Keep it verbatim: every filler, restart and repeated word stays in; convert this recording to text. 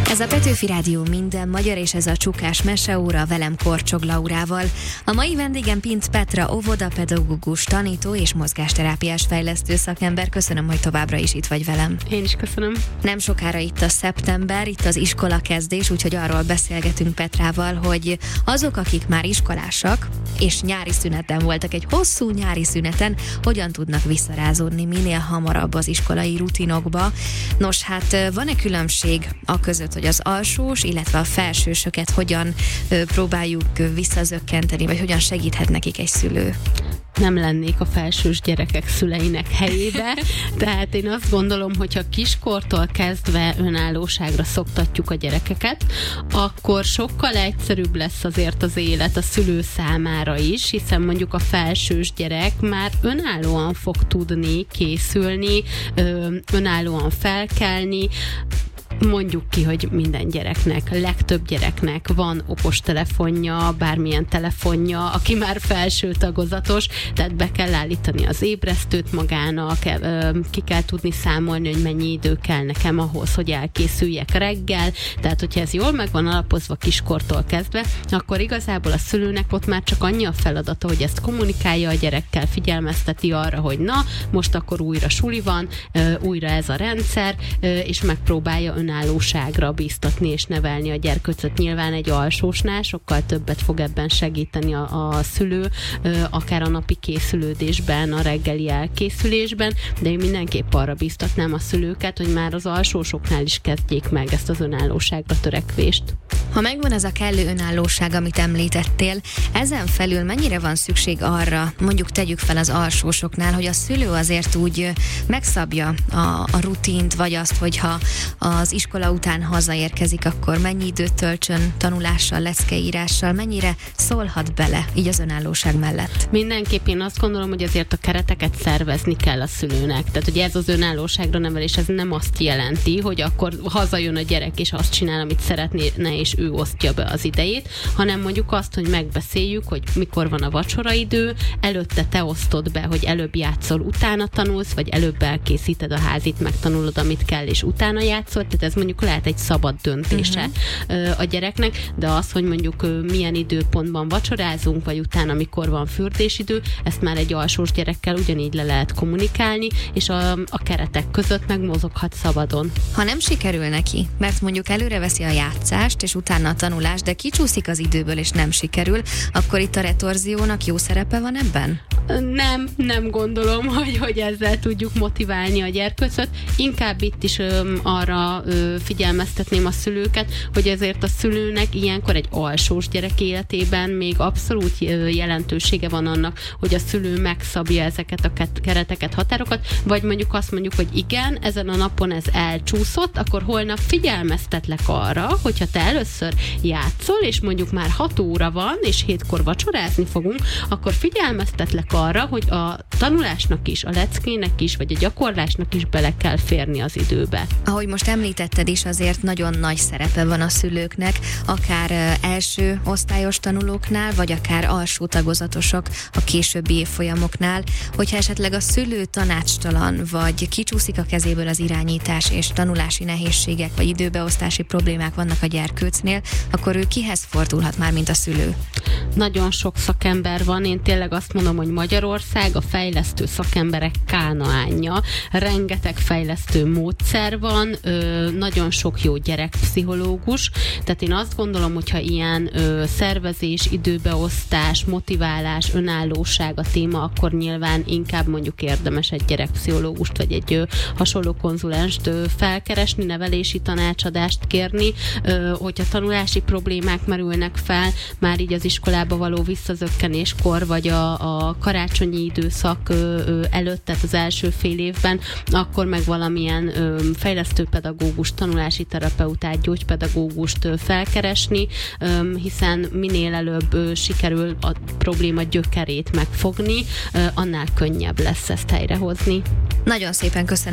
Ez a Petőfi Rádió minden magyar, és ez a Csukás meseóra velem Korcsog Laurával. A mai vendégem Pint Petra, óvodapedagógus, tanító és mozgásterápiás fejlesztő szakember. Köszönöm, hogy továbbra is itt vagy velem. Én is köszönöm. Nem sokára itt a szeptember, itt az iskola kezdés, úgyhogy arról beszélgetünk Petrával, hogy azok, akik már iskolásak, és nyári szüneten voltak, egy hosszú nyári szüneten, hogyan tudnak visszarázódni minél hamarabb az iskolai rutinokba. Nos, hát van-e különbség a között, hogy az alsós, illetve a felsősöket hogyan ö, próbáljuk visszazökkenteni, vagy hogyan segíthet nekik egy szülő? Nem lennék a felsős gyerekek szüleinek helyébe, tehát én azt gondolom, hogyha kiskortól kezdve önállóságra szoktatjuk a gyerekeket, akkor sokkal egyszerűbb lesz azért az élet a szülő számára is, hiszen mondjuk a felsős gyerek már önállóan fog tudni készülni, önállóan felkelni. Mondjuk ki, hogy minden gyereknek, legtöbb gyereknek van okostelefonja, bármilyen telefonja, aki már felső tagozatos, tehát be kell állítani az ébresztőt magának, ki kell tudni számolni, hogy mennyi idő kell nekem ahhoz, hogy elkészüljek reggel, tehát hogyha ez jól meg van alapozva kiskortól kezdve, akkor igazából a szülőnek ott már csak annyi a feladata, hogy ezt kommunikálja a gyerekkel, figyelmezteti arra, hogy na, most akkor újra suli van, újra ez a rendszer, és megpróbálja önállóságra bíztatni és nevelni a gyerkőcöt. Nyilván egy alsósnál sokkal többet fog ebben segíteni a, a szülő, akár a napi készülődésben, a reggeli elkészülésben, de én mindenképp arra bíztatnám a szülőket, hogy már az alsósoknál is kezdjék meg ezt az önállóságra törekvést. Ha megvan ez a kellő önállóság, amit említettél, ezen felül mennyire van szükség arra, mondjuk tegyük fel az alsósoknál, hogy a szülő azért úgy megszabja a, a rutint, vagy azt, hogyha az iskola után hazaérkezik, akkor mennyi időt töltsön tanulással, leckeírással, mennyire szólhat bele így az önállóság mellett? Mindenképp én azt gondolom, hogy azért a kereteket szervezni kell a szülőnek. Tehát, hogy ez az önállóságra nevelés, ez nem azt jelenti, hogy akkor hazajön a gyerek, és azt csinál, amit szeretne, és ő osztja be az idejét, hanem mondjuk azt, hogy megbeszéljük, hogy mikor van a vacsoraidő, előtte te osztod be, hogy előbb játszol, utána tanulsz, vagy előbb elkészíted a házit, megtanulod, amit kell, és utána játszol. Tehát ez mondjuk lehet egy szabad döntése uh-huh. a gyereknek, de az, hogy mondjuk milyen időpontban vacsorázunk, vagy utána mikor van fürdésidő, ezt már egy alsós gyerekkel ugyanígy le lehet kommunikálni, és a, a keretek között meg mozoghat szabadon. Ha nem sikerül neki, mert mondjuk előre veszi a játszást, és utána a tanulás, de kicsúszik az időből, és nem sikerül, akkor itt a retorziónak jó szerepe van ebben? Nem, nem gondolom, hogy, hogy ezzel tudjuk motiválni a gyerkőcöt. Inkább itt is ö, arra ö, figyelmeztetném a szülőket, hogy ezért a szülőnek ilyenkor egy alsós gyerek életében még abszolút ö, jelentősége van annak, hogy a szülő megszabja ezeket a kereteket, határokat, vagy mondjuk azt mondjuk, hogy igen, ezen a napon ez elcsúszott, akkor holnap figyelmeztetlek arra, hogyha te először játszol, és mondjuk már hat óra van, és hétkor vacsorázni fogunk, akkor figyelmeztetlek arra, hogy a tanulásnak is, a leckének is, vagy a gyakorlásnak is bele kell férni az időbe. Ahogy most említetted is, azért nagyon nagy szerepe van a szülőknek, akár első osztályos tanulóknál, vagy akár alsó tagozatosok a későbbi évfolyamoknál, hogyha esetleg a szülő tanácstalan, vagy kicsúszik a kezéből az irányítás, és tanulási nehézségek, vagy időbeosztási problémák vannak a gyerkőcnél, akkor ő kihez fordulhat már, mint a szülő? Nagyon sok szakember van, én tényleg azt mondom, hogy Magyarország a fejlesztő szakemberek kánaánja, rengeteg fejlesztő módszer van, ö, nagyon sok jó gyerekpszichológus, tehát én azt gondolom, hogyha ilyen ö, szervezés, időbeosztás, motiválás, önállóság a téma, akkor nyilván inkább mondjuk érdemes egy gyerekpszichológust, vagy egy ö, hasonló konzulenst ö, felkeresni, nevelési tanácsadást kérni, ö, hogyha tanulási problémák merülnek fel, már így az iskolába való visszazökkenéskor, vagy a, a karácsonyi időszak ö, ö, előtt, tehát az első fél évben, akkor meg valamilyen ö, fejlesztőpedagógus, tanulási terapeutát, gyógypedagógust ö, felkeresni, ö, hiszen minél előbb ö, sikerül a probléma gyökerét megfogni, ö, annál könnyebb lesz ezt helyrehozni. Nagyon szépen köszönöm.